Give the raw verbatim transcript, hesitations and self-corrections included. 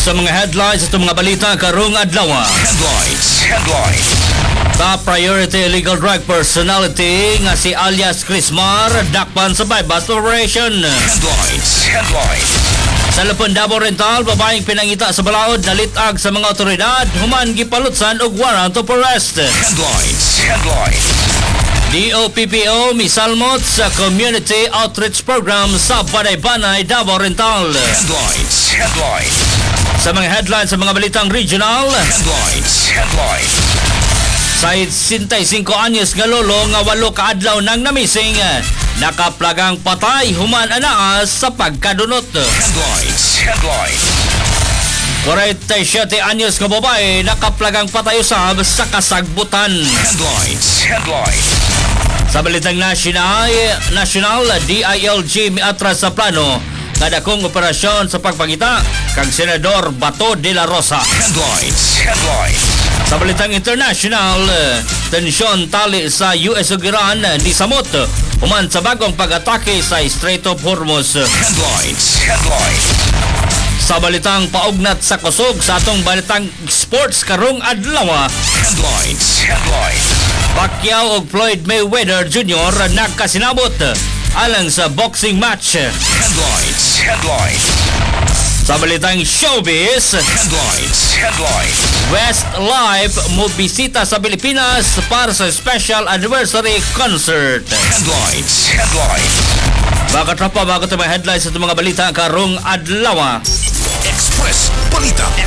Sa mga headlines at mga balita karong adlaw. Headlines. Headlines. Top priority illegal drug personality nga si alias Crismar dakpan sa bypass operation. Headlines. Headlines. Sa Lupon Davao Oriental, babaeng pinangita sa balaod nalitag sa mga otoridad human gipalutsan og warrant of arrest. Headlines. Headlines. D O P P O misalmot sa Community Outreach Program sa Banay-Banay, Davao Oriental. Headlines. Headlines. Sa mga headlines sa mga balitang regional, Headlines. Headlines. sa sixty-five anyos nga lolo nga walo ka adlaw nang namising, nakaplagang patay human anaas sa pagkadunot. Headlines. Headlines. forty-seven anyos nga babae nakaplagang patay usab sa kasagbutan. Headlines. Headlines. Sa balitang national, national D I L G miatras sa plano kada kong operasyon sa pagpangita kang Senador Bato de la Rosa. Headlines. Headlines. Sa balitang international, tensyon tali sa U S ug Iran di samot human sa bagong pag-atake sa Strait of Hormuz. Headlines. Headlines. Sa balitang paugnat sa kusog sa atong balitang sports karong adlaw, Headlines. Headlines. Pacquiao ug Floyd Mayweather Junior nagkasinabot alang sa boxing match. Headlines. Headlines. Sa balitang showbiz, Headlines. Headlines. Westlife mo bisita sa Pilipinas para sa special anniversary concert. Headlines. Headlines. Mga katropa, bago ito mga headlines at mga balita karong adlaw. Express Balita.